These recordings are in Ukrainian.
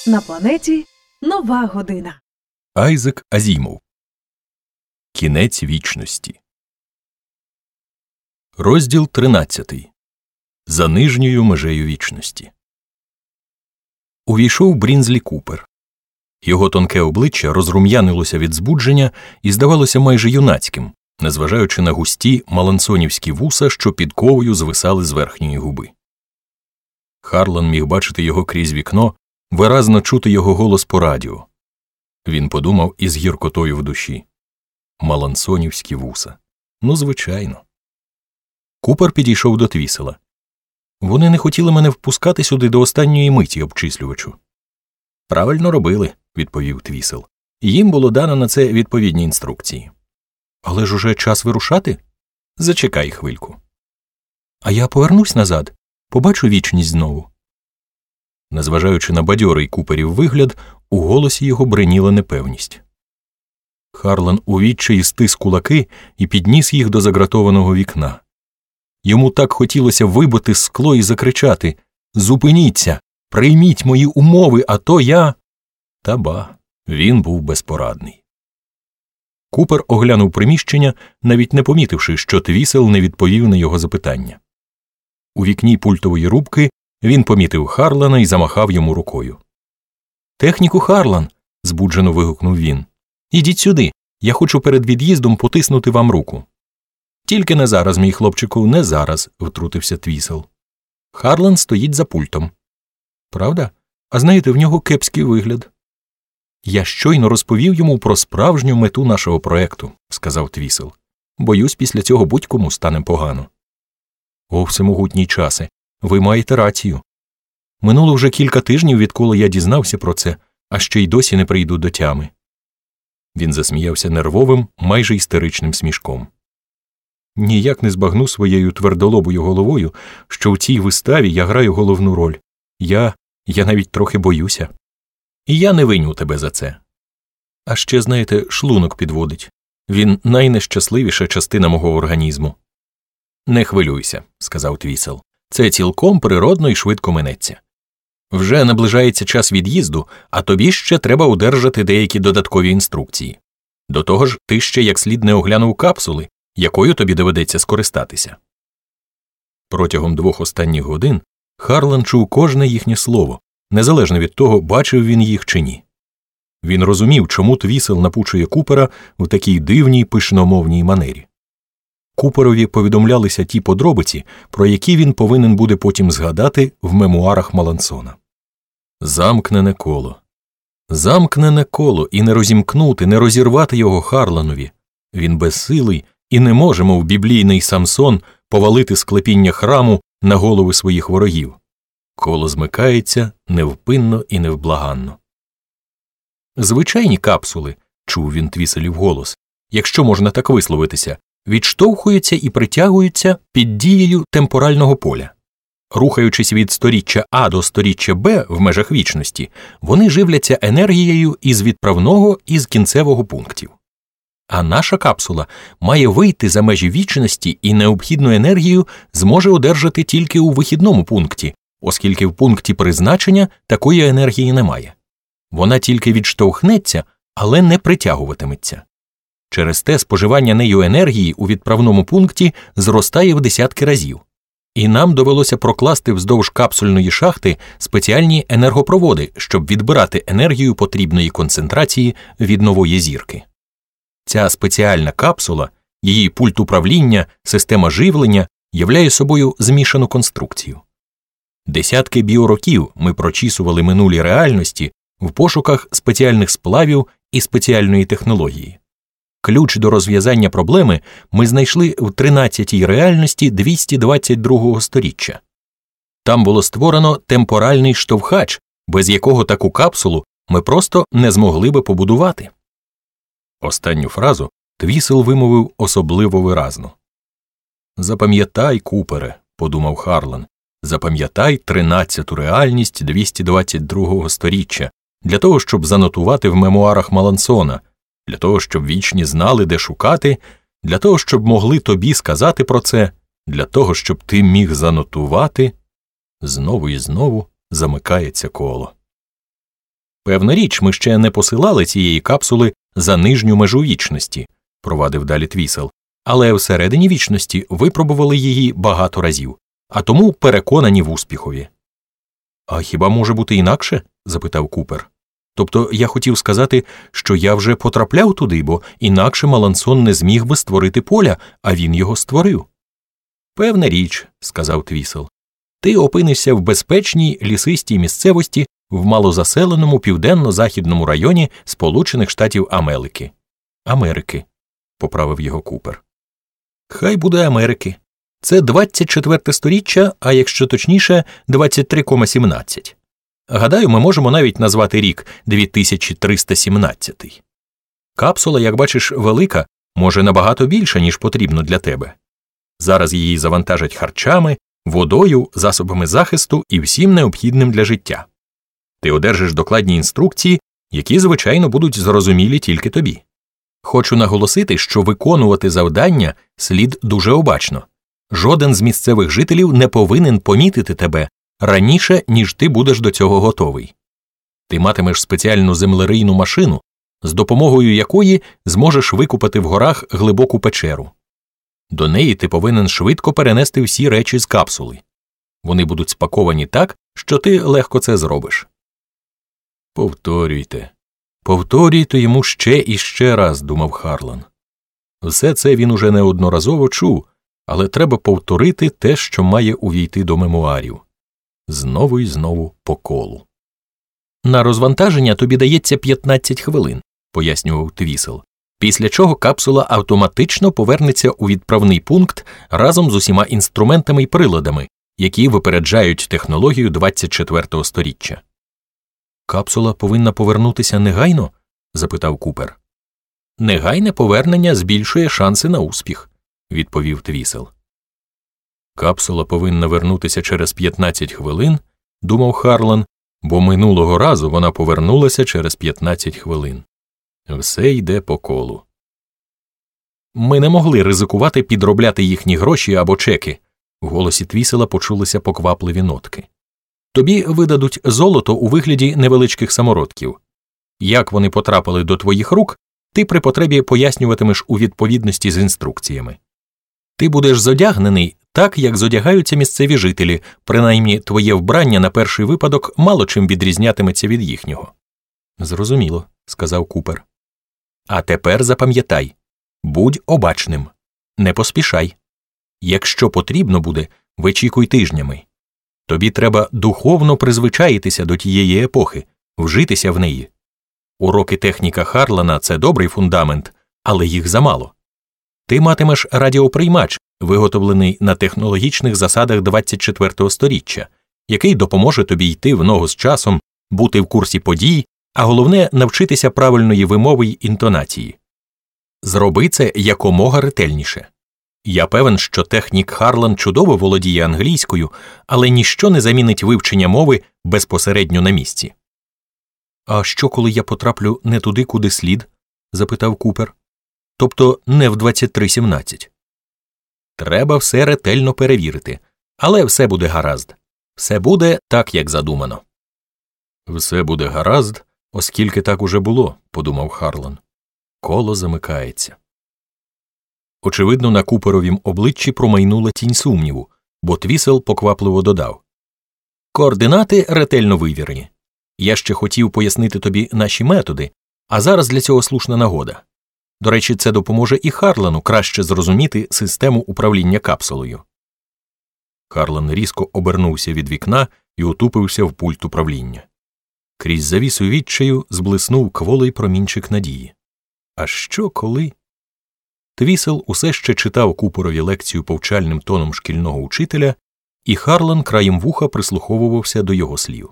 На планеті нова година. Айзек Азімов. Кінець вічності. Розділ 13. За нижньою межею вічності. Увійшов Брінзлі Купер. Його тонке обличчя розрум'янилося від збудження і здавалося майже юнацьким, незважаючи на густі малансонівські вуса, що підковою звисали з верхньої губи. Харлан міг бачити його крізь вікно, виразно чути його голос по радіо. Він подумав із гіркотою в душі. Малансонівські вуса. Ну, звичайно. Купер підійшов до Твісела. Вони не хотіли мене впускати сюди до останньої миті, обчислювачу. Правильно робили, відповів Твісел. Їм було дано на це відповідні інструкції. Але ж уже час вирушати? Зачекай хвильку. А я повернусь назад, побачу вічність знову. Незважаючи на бадьорий Куперів вигляд, у голосі його бреніла непевність. Харлан у відчаї стис кулаки і підніс їх до загратованого вікна. Йому так хотілося вибити скло і закричати: «Зупиніться! Прийміть мої умови, а то я…» Та ба, він був безпорадний. Купер оглянув приміщення, навіть не помітивши, що Твісел не відповів на його запитання. У вікні пультової рубки він помітив Харлана і замахав йому рукою. «Техніку, Харлан!» – збуджено вигукнув він. «Ідіть сюди, я хочу перед від'їздом потиснути вам руку». «Тільки не зараз, мій хлопчику, не зараз», – втрутився Твісел. Харлан стоїть за пультом. «Правда? А знаєте, в нього кепський вигляд». «Я щойно розповів йому про справжню мету нашого проекту», – сказав Твісел. «Боюсь, після цього будь-кому стане погано». «О, всемогутній часе, ви маєте рацію. Минуло вже кілька тижнів, відколи я дізнався про це, а ще й досі не прийду до тями». Він засміявся нервовим, майже істеричним смішком. «Ніяк не збагну своєю твердолобою головою, що в цій виставі я граю головну роль. Я навіть трохи боюся. І я не виню тебе за це. А ще, знаєте, шлунок підводить. Він найнещасливіша частина мого організму». «Не хвилюйся», – сказав Твісел. «Це цілком природно і швидко минеться. Вже наближається час від'їзду, а тобі ще треба одержати деякі додаткові інструкції. До того ж, ти ще як слід не оглянув капсули, якою тобі доведеться скористатися». Протягом 2 останніх годин Харлан чув кожне їхнє слово, незалежно від того, бачив він їх чи ні. Він розумів, чому Твісел напучує Купера в такій дивній пишномовній манері. Куперові повідомлялися ті подробиці, про які він повинен буде потім згадати в мемуарах Малансона. Замкнене коло. Замкнене коло, і не розімкнути, не розірвати його Харланові. Він безсилий і не може, мов біблійний Самсон, повалити склепіння храму на голови своїх ворогів. Коло змикається невпинно і невблаганно. Звичайні капсули, чув він Твіселів голос, якщо можна так висловитися, відштовхуються і притягуються під дією темпорального поля. Рухаючись від сторіччя А до сторіччя Б в межах вічності, вони живляться енергією із відправного і з кінцевого пунктів. А наша капсула має вийти за межі вічності і необхідну енергію зможе одержати тільки у вихідному пункті, оскільки в пункті призначення такої енергії немає. Вона тільки відштовхнеться, але не притягуватиметься. Через те споживання нею енергії у відправному пункті зростає в десятки разів. І нам довелося прокласти вздовж капсульної шахти спеціальні енергопроводи, щоб відбирати енергію потрібної концентрації від нової зірки. Ця спеціальна капсула, її пульт управління, система живлення являє собою змішану конструкцію. Десятки біороків ми прочісували минулі реальності в пошуках спеціальних сплавів і спеціальної технології. Ключ до розв'язання проблеми ми знайшли в 13-й реальності 222-го сторіччя. Там було створено темпоральний штовхач, без якого таку капсулу ми просто не змогли би побудувати. Останню фразу Твісел вимовив особливо виразно. «Запам'ятай, Купере», – подумав Харлан, – «запам'ятай 13-ту реальність 222-го сторіччя, для того, щоб занотувати в мемуарах Малансона, для того, щоб вічні знали, де шукати, для того, щоб могли тобі сказати про це, для того, щоб ти міг занотувати». Знову і знову замикається коло. Певна річ, ми ще не посилали цієї капсули за нижню межу вічності, провадив далі Твісел, але всередині вічності випробували її багато разів, а тому переконані в успіхові. А хіба може бути інакше? Запитав Купер. Тобто я хотів сказати, що я вже потрапляв туди, бо інакше Малансон не зміг би створити поля, а він його створив. Певна річ, сказав Твісел. Ти опинишся в безпечній лісистій місцевості в малозаселеному південно-західному районі Сполучених Штатів Америки, поправив його Купер. Хай буде Америки. Це 24 сторіччя, а якщо точніше, 23,17. Гадаю, ми можемо навіть назвати рік 2317. Капсула, як бачиш, велика, може набагато більше, ніж потрібно для тебе. Зараз її завантажать харчами, водою, засобами захисту і всім необхідним для життя. Ти одержиш докладні інструкції, які, звичайно, будуть зрозумілі тільки тобі. Хочу наголосити, що виконувати завдання слід дуже обачно. Жоден з місцевих жителів не повинен помітити тебе раніше, ніж ти будеш до цього готовий. Ти матимеш спеціальну землерийну машину, з допомогою якої зможеш викопати в горах глибоку печеру. До неї ти повинен швидко перенести всі речі з капсули. Вони будуть спаковані так, що ти легко це зробиш. Повторюйте йому ще і ще раз, думав Харлан. Все це він уже неодноразово чув, але треба повторити те, що має увійти до мемуарів. Знову і знову по колу. На розвантаження тобі дається 15 хвилин, пояснював Твісел, після чого капсула автоматично повернеться у відправний пункт разом з усіма інструментами і приладами, які випереджають технологію 24-го сторіччя. «Капсула повинна повернутися негайно?» – запитав Купер. «Негайне повернення збільшує шанси на успіх», – відповів Твісел. «Капсула повинна вернутися через 15 хвилин», – думав Харлан, бо минулого разу вона повернулася через 15 хвилин. Все йде по колу. «Ми не могли ризикувати підробляти їхні гроші або чеки», – в голосі Твісела почулися поквапливі нотки. «Тобі видадуть золото у вигляді невеличких самородків. Як вони потрапили до твоїх рук, ти при потребі пояснюватимеш у відповідності з інструкціями. Ти будеш зодягнений так, як зодягаються місцеві жителі, принаймні твоє вбрання на перший випадок мало чим відрізнятиметься від їхнього». «Зрозуміло», – сказав Купер. «А тепер запам'ятай, будь обачним, не поспішай. Якщо потрібно буде, вичікуй тижнями. Тобі треба духовно призвичаїтися до тієї епохи, вжитися в неї. Уроки техніка Харлана – це добрий фундамент, але їх замало. Ти матимеш радіоприймач, виготовлений на технологічних засадах 24-го сторіччя, який допоможе тобі йти в ногу з часом, бути в курсі подій, а головне – навчитися правильної вимови й інтонації. Зроби це якомога ретельніше. Я певен, що технік Харлан чудово володіє англійською, але ніщо не замінить вивчення мови безпосередньо на місці». «А що, коли я потраплю не туди, куди слід?» – запитав Купер. «Тобто не в 23:17. Треба все ретельно перевірити, але все буде гаразд. Все буде так, як задумано». «Все буде гаразд, оскільки так уже було», – подумав Харлан. Коло замикається. Очевидно, на Куперовім обличчі промайнула тінь сумніву, бо Твісел поквапливо додав. «Координати ретельно вивірені. Я ще хотів пояснити тобі наші методи, а зараз для цього слушна нагода. До речі, це допоможе і Харлану краще зрозуміти систему управління капсулою». Харлан різко обернувся від вікна і утупився в пульт управління. Крізь завісу відчаю зблиснув кволий промінчик надії. А що коли? Твісел усе ще читав Куперові лекцію повчальним тоном шкільного учителя, і Харлан краєм вуха прислуховувався до його слів.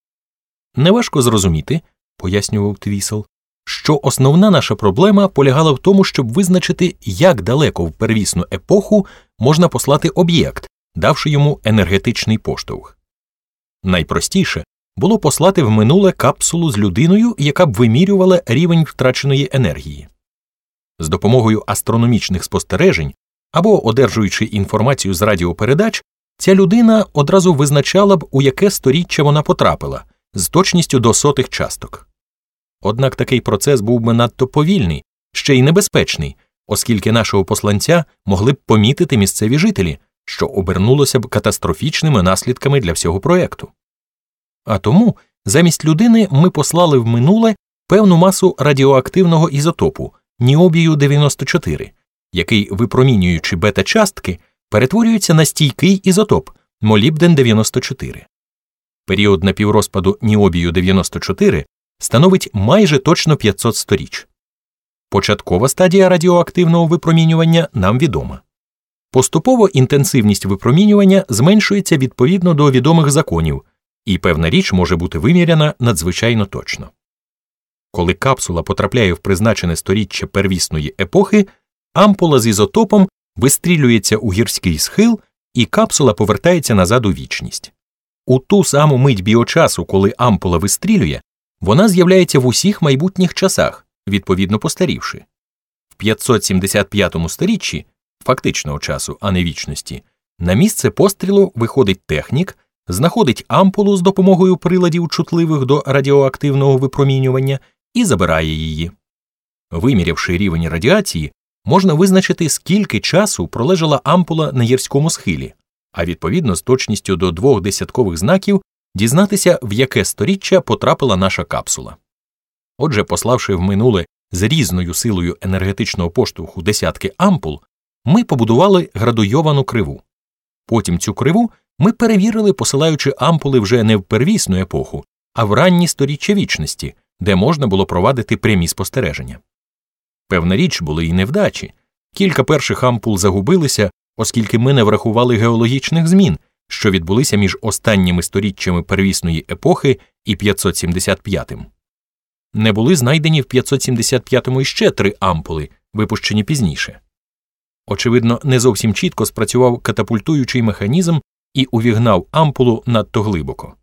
«Неважко зрозуміти, – пояснював Твісел, – що основна наша проблема полягала в тому, щоб визначити, як далеко в первісну епоху можна послати об'єкт, давши йому енергетичний поштовх. Найпростіше було послати в минуле капсулу з людиною, яка б вимірювала рівень втраченої енергії. З допомогою астрономічних спостережень або одержуючи інформацію з радіопередач, ця людина одразу визначала б, у яке сторіччя вона потрапила, з точністю до сотих часток. Однак такий процес був би надто повільний, ще й небезпечний, оскільки нашого посланця могли б помітити місцеві жителі, що обернулося б катастрофічними наслідками для всього проєкту. А тому замість людини ми послали в минуле певну масу радіоактивного ізотопу ніобію-94, який, випромінюючи бета-частки, перетворюється на стійкий ізотоп молібден-94. Період напіврозпаду ніобію-94 становить майже точно 500 сторіч. Початкова стадія радіоактивного випромінювання нам відома. Поступово інтенсивність випромінювання зменшується відповідно до відомих законів, і певна річ може бути виміряна надзвичайно точно. Коли капсула потрапляє в призначене сторіччя первісної епохи, ампула з ізотопом вистрілюється у гірський схил, і капсула повертається назад у вічність. У ту саму мить біочасу, коли ампула вистрілює, вона з'являється в усіх майбутніх часах, відповідно постарівши. В 575 сторіччі, фактичного часу, а не вічності, на місце пострілу виходить технік, знаходить ампулу з допомогою приладів, чутливих до радіоактивного випромінювання, і забирає її. Вимірявши рівень радіації, можна визначити, скільки часу пролежала ампула на гірському схилі, а відповідно з точністю до 2 десяткових знаків дізнатися, в яке сторіччя потрапила наша капсула. Отже, пославши в минуле з різною силою енергетичного поштовху десятки ампул, ми побудували градуйовану криву. Потім цю криву ми перевірили, посилаючи ампули вже не в первісну епоху, а в ранні сторіччя вічності, де можна було провадити прямі спостереження. Певна річ, були і невдачі. Кілька перших ампул загубилися, оскільки ми не врахували геологічних змін, що відбулися між останніми сторіччями первісної епохи і 575-м. Не були знайдені в 575-му іще 3 ампули, випущені пізніше. Очевидно, не зовсім чітко спрацював катапультуючий механізм і увігнав ампулу надто глибоко.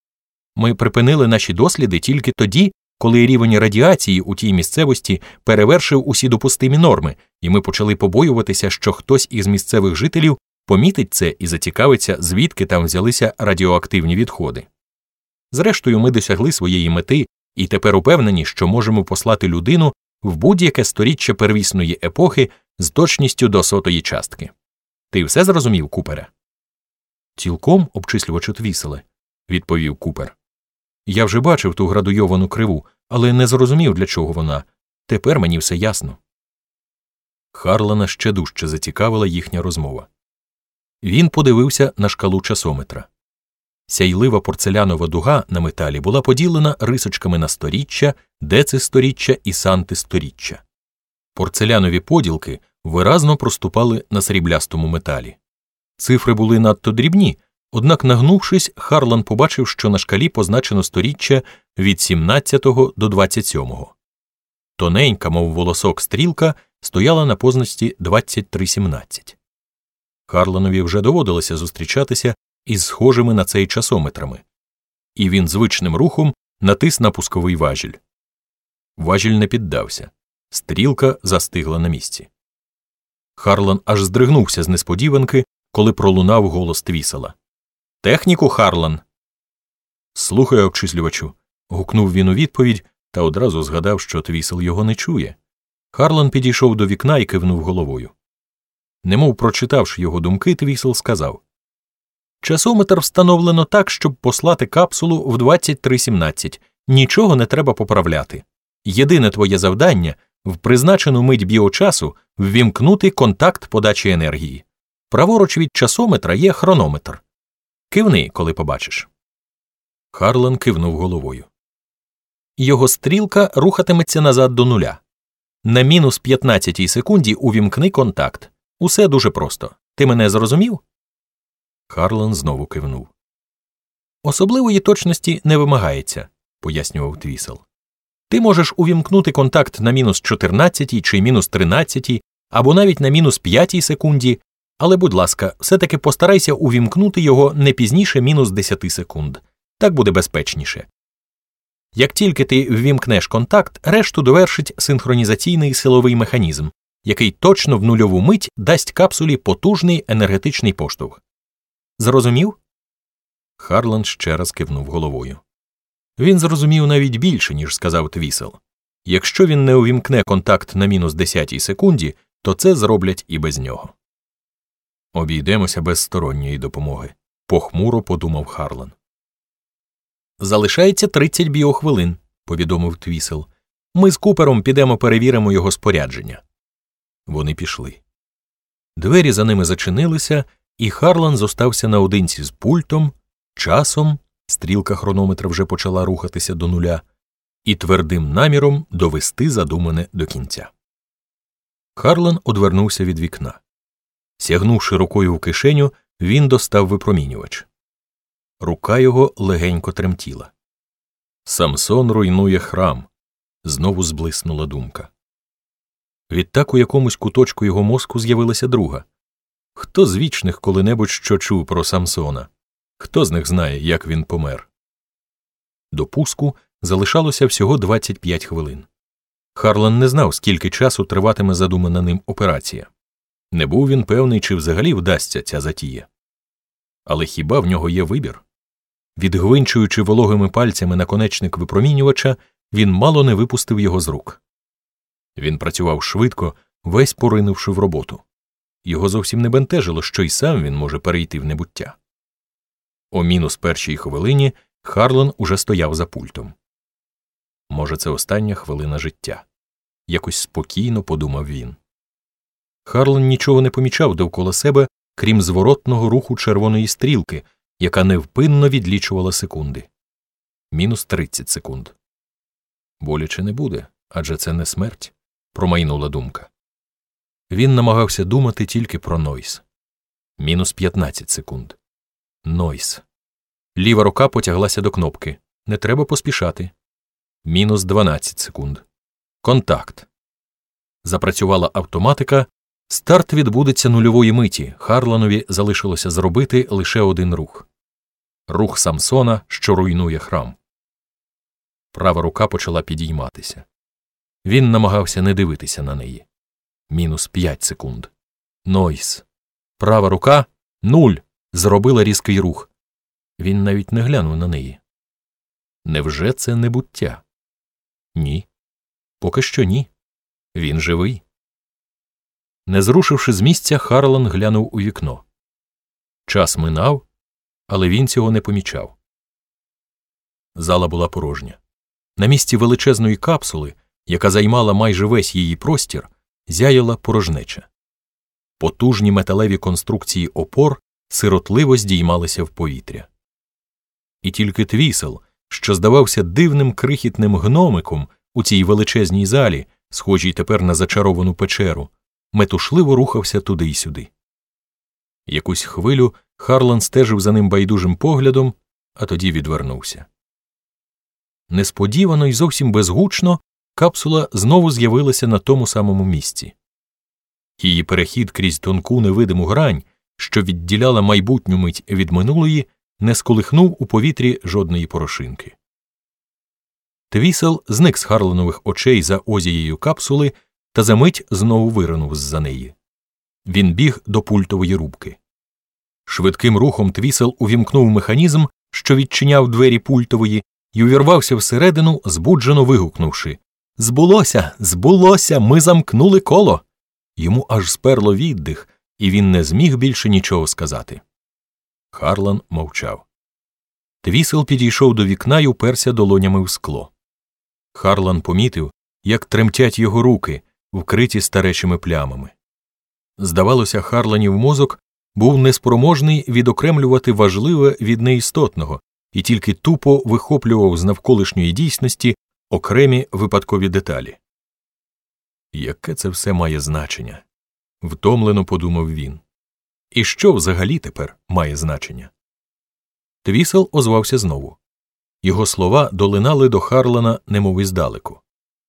Ми припинили наші досліди тільки тоді, коли рівень радіації у тій місцевості перевершив усі допустимі норми, і ми почали побоюватися, що хтось із місцевих жителів помітить це і зацікавиться, звідки там взялися радіоактивні відходи. Зрештою, ми досягли своєї мети і тепер упевнені, що можемо послати людину в будь-яке сторіччя первісної епохи з точністю до 100-ї частки. Ти все зрозумів, Купере? Цілком, обчислювачу Твіселе, відповів Купер. Я вже бачив ту градуйовану криву, але не зрозумів, для чого вона. Тепер мені все ясно. Харлана ще дужче зацікавила їхня розмова. Він подивився на шкалу часометра. Сяйлива порцелянова дуга на металі була поділена рисочками на сторіччя, децисторіччя і сантисторіччя. Порцелянові поділки виразно проступали на сріблястому металі. Цифри були надто дрібні, однак, нагнувшись, Харлан побачив, що на шкалі позначено сторіччя від 17-го до 27-го. Тоненька, мов волосок, стрілка стояла на позначці 2317. Харланові вже доводилося зустрічатися із схожими на цей часометрами, і він звичним рухом натис на пусковий важіль. Важіль не піддався. Стрілка застигла на місці. Харлан аж здригнувся з несподіванки, коли пролунав голос Твісела. «Техніку, Харлан!» «Слухаю, обчислювачу», – гукнув він у відповідь, та одразу згадав, що Твісел його не чує. Харлан підійшов до вікна і кивнув головою. Немов прочитавши його думки, Твісел сказав: «Часометр встановлено так, щоб послати капсулу в 23:17. Нічого не треба поправляти. Єдине твоє завдання – в призначену мить біочасу ввімкнути контакт подачі енергії. Праворуч від часометра є хронометр. Кивни, коли побачиш». Харлан кивнув головою. Його стрілка рухатиметься назад до нуля. На мінус 15-й секунді увімкни контакт. Усе дуже просто. Ти мене зрозумів? Харлан знову кивнув. «Особливої точності не вимагається», – пояснював Твісел. «Ти можеш увімкнути контакт на мінус 14-й чи мінус 13-й, або навіть на мінус 5-й секунді, але, будь ласка, все-таки постарайся увімкнути його не пізніше мінус 10 секунд. Так буде безпечніше. Як тільки ти ввімкнеш контакт, решту довершить синхронізаційний силовий механізм, який точно в нульову мить дасть капсулі потужний енергетичний поштовх. Зрозумів?» Харлан ще раз кивнув головою. Він зрозумів навіть більше, ніж сказав Твісел. Якщо він не увімкне контакт на мінус 10 секунді, то це зроблять і без нього. Обійдемося без сторонньої допомоги, похмуро подумав Харлан. Залишається 30 біохвилин, повідомив Твісел. Ми з Купером підемо перевіримо його спорядження. Вони пішли. Двері за ними зачинилися, і Харлан зостався наодинці з пультом, часом, стрілка хронометра вже почала рухатися до нуля, і твердим наміром довести задумане до кінця. Харлан одвернувся від вікна. Сягнувши рукою в кишеню, він достав випромінювач. Рука його легенько тремтіла. «Самсон руйнує храм», – знову зблиснула думка. Відтак у якомусь куточку його мозку з'явилася друга. Хто з вічних коли-небудь що чув про Самсона? Хто з них знає, як він помер? До пуску залишалося всього 25 хвилин. Харлан не знав, скільки часу триватиме задумана ним операція. Не був він певний, чи взагалі вдасться ця затія. Але хіба в нього є вибір? Відгвинчуючи вологими пальцями наконечник випромінювача, він мало не випустив його з рук. Він працював швидко, весь поринувши в роботу. Його зовсім не бентежило, що й сам він може перейти в небуття. О мінус першій хвилині Харлан уже стояв за пультом. Може, це остання хвилина життя. Якось спокійно подумав він. Харлан нічого не помічав довкола себе, крім зворотного руху червоної стрілки, яка невпинно відлічувала секунди. Мінус 30 секунд. Боляче не буде, адже це не смерть, промайнула думка. Він намагався думати тільки про Нойс. Мінус 15 секунд. Нойс. Ліва рука потяглася до кнопки. Не треба поспішати. Мінус 12 секунд. Контакт. Запрацювала автоматика. Старт відбудеться нульової миті. Харланові залишилося зробити лише один рух. Рух Самсона, що руйнує храм. Права рука почала підійматися. Він намагався не дивитися на неї. Мінус 5 секунд. Нойс. Права рука – 0. Зробила різкий рух. Він навіть не глянув на неї. Невже це небуття? Ні. Поки що ні. Він живий. Не зрушивши з місця, Харлан глянув у вікно. Час минав, але він цього не помічав. Зала була порожня. На місці величезної капсули, яка займала майже весь її простір, зяяла порожнеча. Потужні металеві конструкції опор сиротливо здіймалися в повітря. І тільки Твісел, що здавався дивним крихітним гномиком у цій величезній залі, схожій тепер на зачаровану печеру, метушливо рухався туди й сюди. Якусь хвилю Харлан стежив за ним байдужим поглядом, а тоді відвернувся. Несподівано й зовсім безгучно капсула знову з'явилася на тому самому місці. Її перехід крізь тонку невидиму грань, що відділяла майбутню мить від минулої, не сколихнув у повітрі жодної порошинки. Твісел зник з Харланових очей за озією капсули та за мить знову виринув з-за неї. Він біг до пультової рубки. Швидким рухом Твісел увімкнув механізм, що відчиняв двері пультової, і увірвався всередину, збуджено вигукнувши: «Збулося! Збулося! Ми замкнули коло!» Йому аж сперло віддих, і він не зміг більше нічого сказати. Харлан мовчав. Твісел підійшов до вікна й уперся долонями в скло. Харлан помітив, як тремтять його руки, вкриті старечими плямами. Здавалося, Харланів мозок був неспроможний відокремлювати важливе від неістотного і тільки тупо вихоплював з навколишньої дійсності окремі випадкові деталі. Яке це все має значення? Втомлено подумав він. І що взагалі тепер має значення? Твісел озвався знову. Його слова долинали до Харлана немов іздалеку.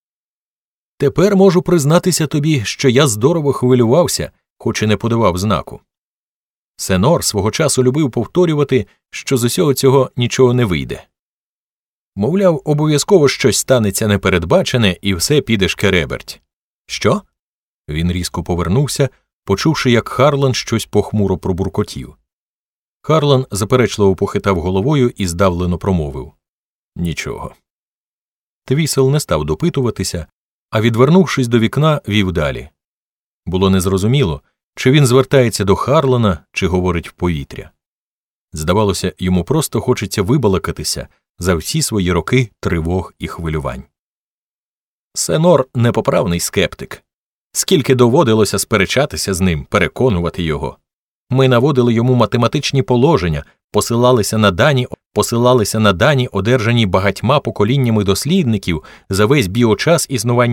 «Тепер можу признатися тобі, що я здорово хвилювався, хоч і не подавав знаку. Сенор свого часу любив повторювати, що з усього цього нічого не вийде. Мовляв, обов'язково щось станеться непередбачене і все піде шкереберть. Що?» Він різко повернувся, почувши, як Харлан щось похмуро пробуркотів. Харлан заперечливо похитав головою і здавлено промовив: Нічого. Твісел не став допитуватися, а, відвернувшись до вікна, вів далі. Було незрозуміло, чи він звертається до Харлана, чи говорить в повітря. Здавалося, йому просто хочеться вибалакатися за всі свої роки тривог і хвилювань. Сенор – непоправний скептик. Скільки доводилося сперечатися з ним, переконувати його. Ми наводили йому математичні положення, посилалися на дані, одержані багатьма поколіннями дослідників за весь біочас існування